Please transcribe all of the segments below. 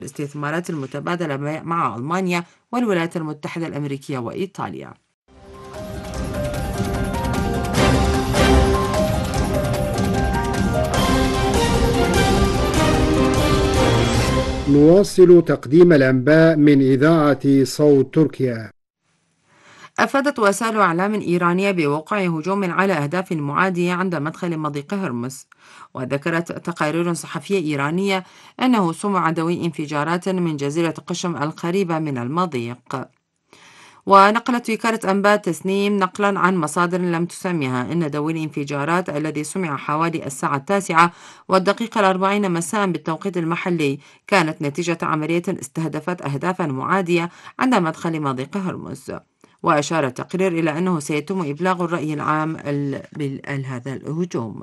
الاستثمارات المتبادلة مع ألمانيا والولايات المتحدة الأمريكية وإيطاليا. نواصل تقديم الأنباء من إذاعة صوت تركيا. أفادت وسائل إعلام إيرانية بوقوع هجوم على أهداف معادية عند مدخل مضيق هرمز، وذكرت تقارير صحفية إيرانية أنه سمع دوي انفجارات من جزيرة قشم القريبة من المضيق. ونقلت وكالة أنباء تسنيم نقلا عن مصادر لم تسمها أن دوي الانفجارات الذي سمع حوالي الساعة 9:40 مساء بالتوقيت المحلي كانت نتيجة عملية استهدفت أهدافا معادية عند مدخل مضيق هرمز. وأشار التقرير إلى أنه سيتم إبلاغ الرأي العام بهذا الهجوم.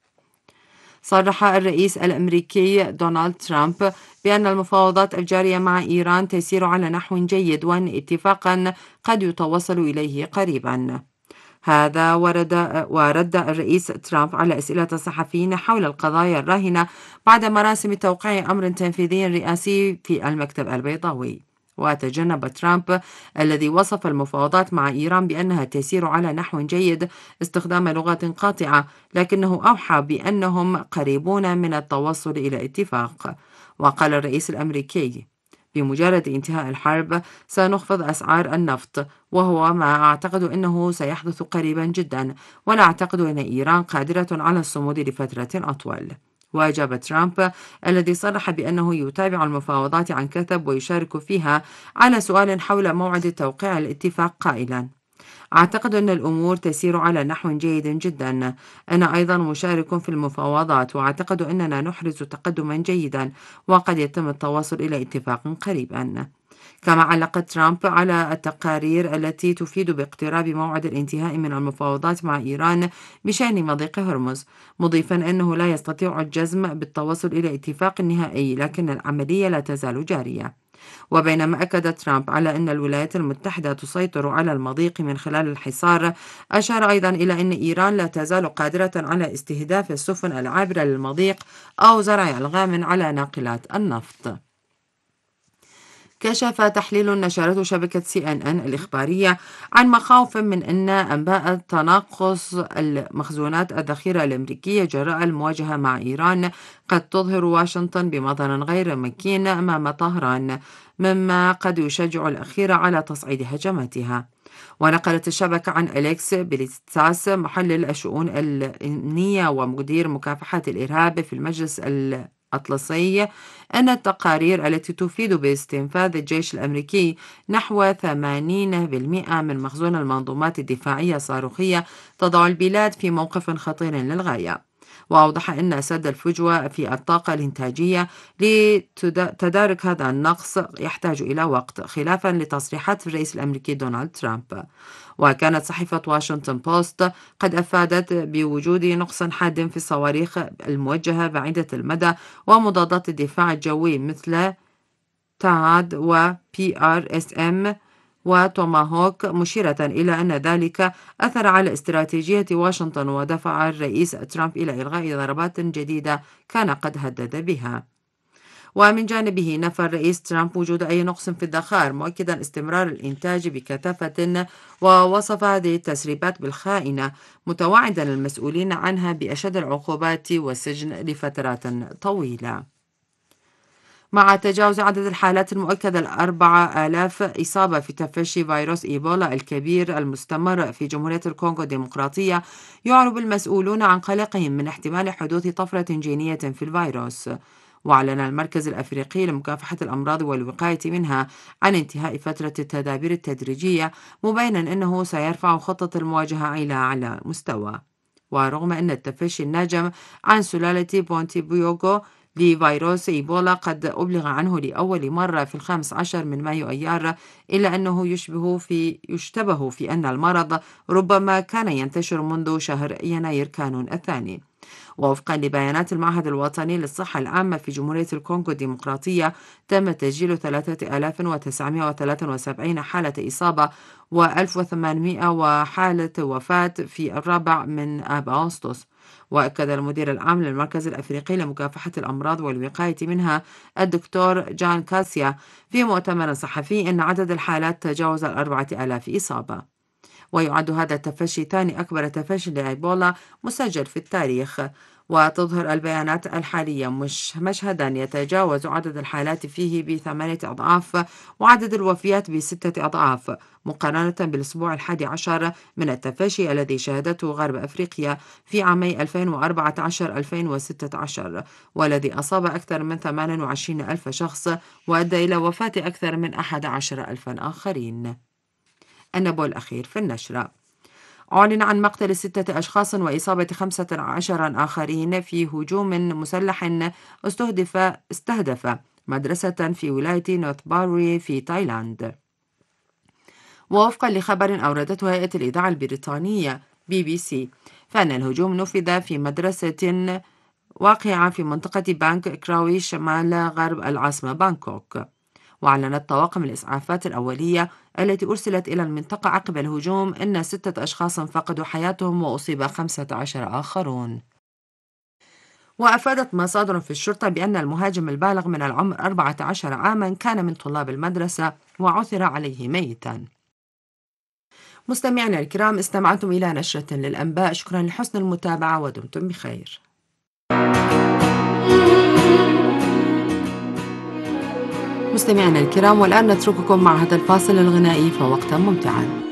صرح الرئيس الأمريكي دونالد ترامب بأن المفاوضات الجارية مع إيران تسير على نحو جيد وأن اتفاقا قد يتوصل إليه قريبا. هذا ورد الرئيس ترامب على أسئلة الصحفيين حول القضايا الراهنة بعد مراسم توقيع أمر تنفيذي رئاسي في المكتب البيضاوي. وتجنب ترامب الذي وصف المفاوضات مع إيران بأنها تسير على نحو جيد استخدام لغات قاطعة، لكنه أوحى بأنهم قريبون من التوصل إلى اتفاق. وقال الرئيس الأمريكي: بمجرد انتهاء الحرب سنخفض أسعار النفط، وهو ما أعتقد أنه سيحدث قريبا جدا، ولا أعتقد أن إيران قادرة على الصمود لفترة أطول. وأجاب ترامب الذي صرح بأنه يتابع المفاوضات عن كثب ويشارك فيها على سؤال حول موعد توقيع الاتفاق قائلا: أعتقد أن الأمور تسير على نحو جيد جدا. أنا أيضا مشارك في المفاوضات، وأعتقد أننا نحرز تقدما جيدا وقد يتم التوصل إلى اتفاق قريبا. كما علق ترامب على التقارير التي تفيد باقتراب موعد الانتهاء من المفاوضات مع إيران بشأن مضيق هرمز، مضيفا أنه لا يستطيع الجزم بالتوصل إلى اتفاق نهائي، لكن العملية لا تزال جارية. وبينما أكد ترامب على أن الولايات المتحدة تسيطر على المضيق من خلال الحصار، أشار أيضا إلى أن إيران لا تزال قادرة على استهداف السفن العابرة للمضيق أو زرع ألغام على ناقلات النفط. كشف تحليل نشرته شبكة CNN الإخبارية عن مخاوف من أن أنباء تناقص المخزونات الذخيرة الأمريكية جراء المواجهة مع إيران قد تظهر واشنطن بمظهر غير مكين أمام طهران، مما قد يشجع الأخيرة على تصعيد هجماتها. ونقلت الشبكة عن أليكس بليتساس محلل الشؤون الأمنية ومدير مكافحة الإرهاب في المجلس الأطلسي أن التقارير التي تفيد باستنفاذ الجيش الأمريكي نحو 80% من مخزون المنظومات الدفاعية الصاروخية تضع البلاد في موقف خطير للغاية. وأوضح أن سد الفجوة في الطاقة الإنتاجية لتدارك هذا النقص يحتاج إلى وقت، خلافا لتصريحات الرئيس الأمريكي دونالد ترامب. وكانت صحيفة واشنطن بوست قد أفادت بوجود نقص حاد في الصواريخ الموجهة بعيدة المدى ومضادات الدفاع الجوي مثل تاد و PRSM وتوماهوك، مشيرة إلى أن ذلك أثر على استراتيجية واشنطن ودفع الرئيس ترامب إلى إلغاء ضربات جديدة كان قد هدد بها. ومن جانبه نفى الرئيس ترامب وجود أي نقص في الذخائر، مؤكدا استمرار الإنتاج بكثافة، ووصف هذه التسريبات بالخائنة، متوعدا المسؤولين عنها بأشد العقوبات والسجن لفترات طويلة. مع تجاوز عدد الحالات المؤكدة 4000 إصابة في تفشي فيروس إيبولا الكبير المستمر في جمهورية الكونغو الديمقراطية، يعرب المسؤولون عن قلقهم من احتمال حدوث طفرة جينية في الفيروس. وأعلن المركز الأفريقي لمكافحة الأمراض والوقاية منها عن انتهاء فترة التدابير التدريجية، مبينا أنه سيرفع خطة المواجهة إلى أعلى مستوى. ورغم أن التفشي الناجم عن سلالة بونتيبيوغو لفيروس إيبولا قد أبلغ عنه لأول مرة في 15 من مايو أيار، إلا أنه يشتبه في أن المرض ربما كان ينتشر منذ شهر يناير كانون الثاني. ووفقا لبيانات المعهد الوطني للصحة العامة في جمهورية الكونغو الديمقراطية، تم تسجيل 3973 حالة إصابة و1800 حالة وفاة في 4 من آب أغسطس، وأكد المدير العام للمركز الأفريقي لمكافحة الأمراض والوقاية منها الدكتور جان كاسيا في مؤتمر صحفي أن عدد الحالات تجاوز 4000 إصابة. ويعد هذا التفشي ثاني أكبر تفشي لإيبولا مسجل في التاريخ. وتظهر البيانات الحالية مشهدا يتجاوز عدد الحالات فيه ب8 أضعاف وعدد الوفيات ب6 أضعاف مقارنة بالأسبوع 11 من التفشي الذي شهدته غرب أفريقيا في عامي 2014-2016 والذي أصاب أكثر من 28 ألف شخص وأدى إلى وفاة أكثر من 11 ألفا آخرين. النبو الأخير في النشرة: أعلن عن مقتل 6 أشخاص وإصابة 15 آخرين في هجوم مسلح استهدف مدرسة في ولاية نورث باري في تايلاند. ووفقا لخبر أوردته هيئة الإذاعة البريطانية BBC، فإن الهجوم نفذ في مدرسة واقعة في منطقة بانك كراوي شمال غرب العاصمة بانكوك. وأعلنت طواقم الإسعافات الأولية التي أرسلت إلى المنطقة عقب الهجوم أن 6 أشخاص فقدوا حياتهم وأصيب 15 آخرون. وأفادت مصادر في الشرطة بأن المهاجم البالغ من العمر 14 عاما كان من طلاب المدرسة وعثر عليه ميتا. مستمعينا الكرام، استمعتم إلى نشرة للأنباء. شكرا لحسن المتابعة ودمتم بخير. مستمعينا الكرام، والآن نترككم مع هذا الفاصل الغنائي فوقتا ممتعا.